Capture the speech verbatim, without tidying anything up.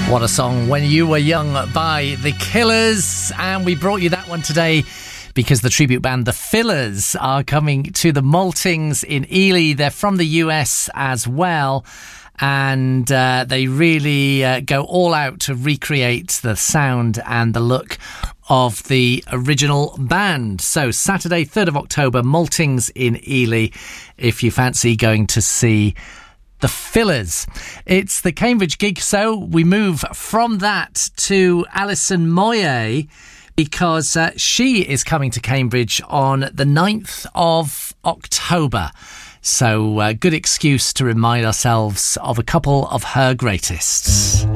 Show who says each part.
Speaker 1: What a song, When You Were Young by The Killers. And we brought you that one today because the tribute band The Fillers are coming to the Maltings in Ely. They're from the U S as well. And uh, they really uh, go all out to recreate the sound and the look of the original band. So Saturday, third of October, Maltings in Ely, if you fancy going to see The Fillers. It's the Cambridge gig, so we move from that to Alison Moyet because uh, she is coming to Cambridge on the ninth of October. So uh, good excuse to remind ourselves of a couple of her greatest.